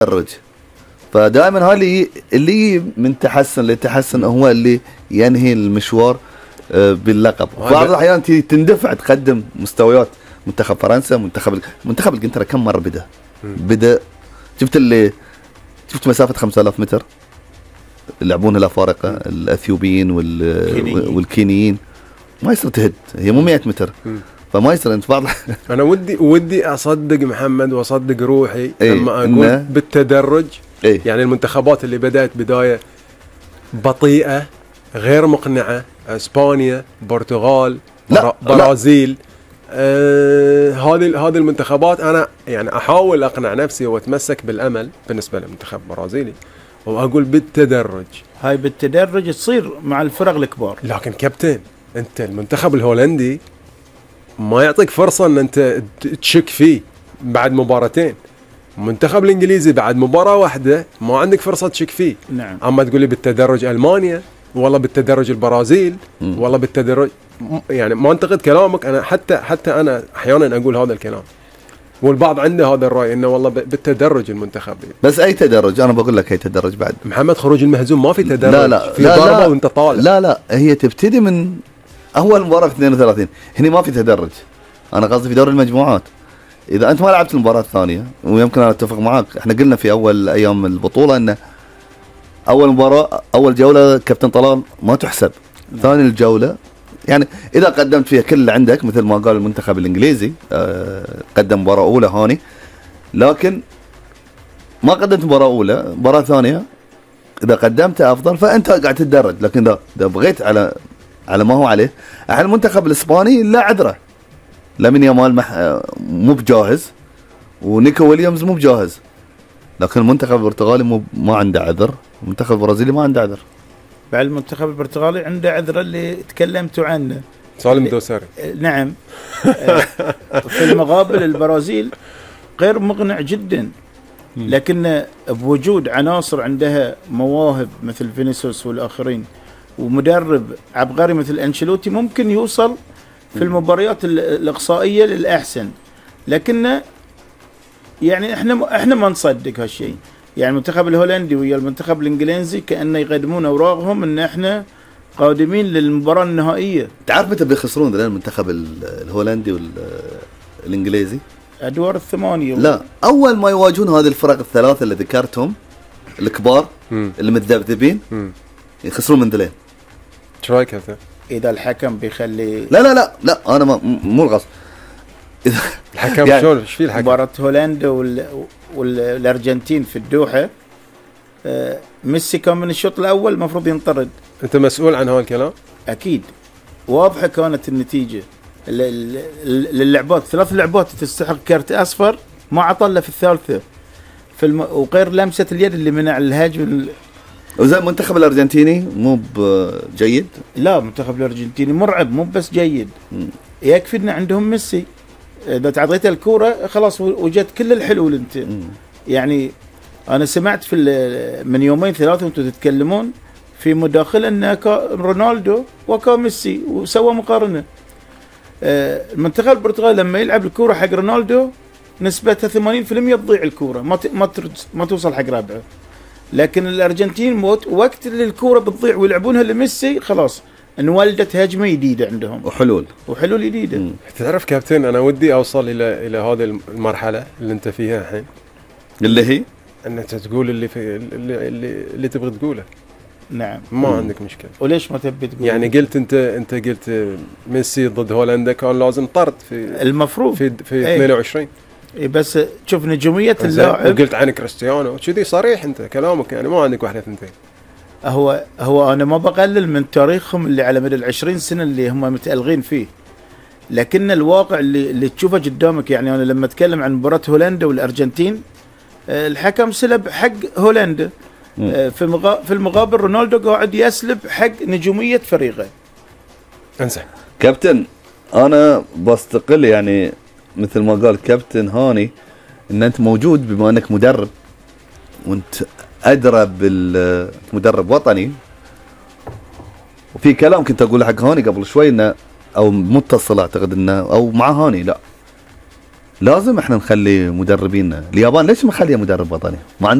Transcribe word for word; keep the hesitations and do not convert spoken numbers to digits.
التدرج. فدائما هذا اللي اللي من تحسن لتحسن هو اللي ينهي المشوار باللقب. بعض الاحيان تندفع تقدم مستويات منتخب فرنسا، منتخب منتخب الانجلترا كم مره بدا بدا شفت اللي شفت مسافه خمسة آلاف متر يلعبونها الافارقه الاثيوبيين والكينيين، ما يصير تهد، هي مو مئة متر فما يصير انت بعض. انا ودي ودي اصدق محمد واصدق روحي ايه لما اقول بالتدرج ايه؟ يعني المنتخبات اللي بدات بدايه بطيئه غير مقنعه، اسبانيا، برتغال، لا برازيل، آه هذه هذه المنتخبات انا يعني احاول اقنع نفسي واتمسك بالامل بالنسبه للمنتخب البرازيلي واقول بالتدرج. هاي بالتدرج تصير مع الفرق الكبار. لكن كابتن انت المنتخب الهولندي ما يعطيك فرصه ان انت تشك فيه بعد مباراتين. المنتخب الانجليزي بعد مباراه واحده ما عندك فرصه تشك فيه. نعم. اما تقول لي بالتدرج المانيا والله بالتدرج البرازيل م. والله بالتدرج، يعني ما انتقد كلامك، انا حتى حتى انا احيانا اقول هذا الكلام والبعض عنده هذا الراي انه والله بالتدرج المنتخب. بس اي تدرج؟ انا بقول لك اي تدرج بعد محمد. خروج المهزوم ما في تدرج، لا لا في لا ضربه لا وانت طالع. لا لا هي تبتدي من اول مباراه في اثنين وثلاثين، هنا ما في تدرج. انا قصدي في دوري المجموعات اذا انت ما لعبت المباراه الثانيه، ويمكن انا اتفق معاك، احنا قلنا في اول ايام البطوله ان اول مباراه اول جوله كابتن طلال ما تحسب، ثاني الجوله يعني اذا قدمت فيها كل اللي عندك مثل ما قال المنتخب الانجليزي آه قدم مباراه اولى هاني، لكن ما قدمت مباراه اولى، مباراه ثانيه اذا قدمت افضل فانت قاعد تتدرج. لكن اذا اذا بغيت على على ما هو عليه، الحين المنتخب الاسباني لا عذره، لامين يامال مح... مو بجاهز، ونيكو ويليامز مو بجاهز، لكن المنتخب البرتغالي مو ما عنده عذر، المنتخب البرازيلي ما عنده عذر. بعد المنتخب البرتغالي عنده عذر اللي تكلمتوا عنه، سالم دوسري. نعم. في المقابل البرازيل غير مقنع جدا، لكن بوجود عناصر عندها مواهب مثل فينيسيوس والاخرين ومدرب عبقري مثل انشيلوتي ممكن يوصل في المباريات الاقصائيه للاحسن. لكن يعني احنا احنا ما نصدق هالشيء. يعني المنتخب الهولندي ويا المنتخب الانجليزي كانه يقدمون اوراقهم ان احنا قادمين للمباراه النهائيه. تعرف متى بيخسرون المنتخب الهولندي والانجليزي؟ ادوار الثمانيه. لا، اول ما يواجهون هذه الفرق الثلاثه اللي ذكرتهم الكبار اللي متذبذبين يخسرون من ذلين. ايش رايك هذا؟ اذا الحكم بيخلي لا لا لا لا انا مو الغصب. الحكم يعني شلون ايش في الحكم؟ مباراه هولندا وال... والارجنتين في الدوحه، آه ميسي كان من الشوط الاول المفروض ينطرد. انت مسؤول عن هذا الكلام؟ اكيد. واضحه كانت النتيجه، اللعبات ثلاث لعبات تستحق كارت اصفر ما عطله في الثالثه في الم... وغير لمسه اليد اللي منع الهجم. وزي المنتخب الارجنتيني مو بجيد؟ لا، المنتخب الارجنتيني مرعب، مو بس جيد. م. يكفي ان عندهم ميسي، اذا تعطيته الكوره خلاص وجدت كل الحلول انت. م. يعني انا سمعت في من يومين ثلاثه وانتم تتكلمون في مداخله ان رونالدو وكا ميسي وسوى مقارنه. المنتخب البرتغالي لما يلعب الكوره حق رونالدو نسبتها ثمانين بالمئة تضيع الكوره، ما ما ما توصل حق ربعه. لكن الارجنتين وقت اللي الكوره بتضيع ويلعبونها لميسي خلاص انولدت هجمه جديده عندهم وحلول وحلول جديده. م. تعرف كابتن، انا ودي اوصل الى الى هذه المرحله اللي انت فيها الحين، اللي هي ان انت تقول اللي في اللي اللي, اللي تبغى تقوله. نعم، ما م. عندك مشكله. وليش ما تبي تقول؟ يعني قلت انت انت قلت ميسي ضد هولندا كان لازم طرد في المفروض في في اثنين وعشرين. اي بس شوف نجوميه اللاعب. وقلت عن كريستيانو كذي صريح انت كلامك، يعني ما عندك واحده اثنتين. هو هو انا ما بقلل من تاريخهم اللي على مدى العشرين سنه اللي هم متألغين فيه، لكن الواقع اللي اللي تشوفه قدامك. يعني انا لما اتكلم عن مباراه هولندا والارجنتين، الحكم سلب حق هولندا، في في المقابل رونالدو قاعد يسلب حق نجوميه فريقه. انسى كابتن، انا بستقل يعني مثل ما قال كابتن هاني ان انت موجود بما انك مدرب وانت ادرى بالمدرب وطني. وفي كلام كنت اقوله حق هاني قبل شوي انه او متصل اعتقد انه او مع هاني، لا لازم احنا نخلي مدربين. اليابان ليش مخليه مدرب وطني؟ ما